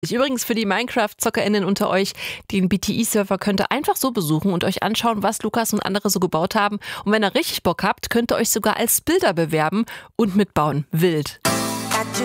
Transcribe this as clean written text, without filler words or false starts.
Übrigens für die Minecraft-ZockerInnen unter euch, den BTI-Server könnt ihr einfach so besuchen und euch anschauen, was Lukas und andere so gebaut haben. Und wenn ihr richtig Bock habt, könnt ihr euch sogar als Builder bewerben und mitbauen. Wild.